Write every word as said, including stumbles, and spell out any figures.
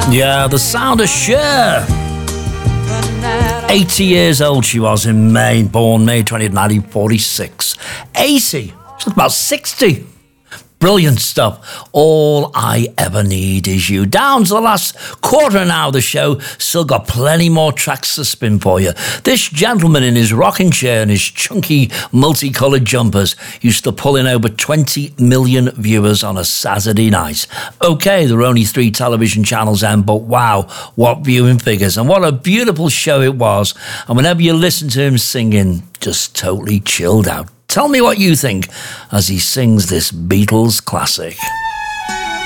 Yeah, the sound of Cher. eighty years old she was in May, born May twentieth, nineteen forty-six. eighty. She's about sixty. Brilliant stuff. All I ever need is you. Down to the last quarter now of the show. Still got plenty more tracks to spin for you. This gentleman in his rocking chair and his chunky multicoloured jumpers used to pull in over twenty million viewers on a Saturday night. Okay, there were only three television channels then, but wow, what viewing figures. And what a beautiful show it was. And whenever you listen to him singing, just totally chilled out. Tell me what you think as he sings this Beatles classic.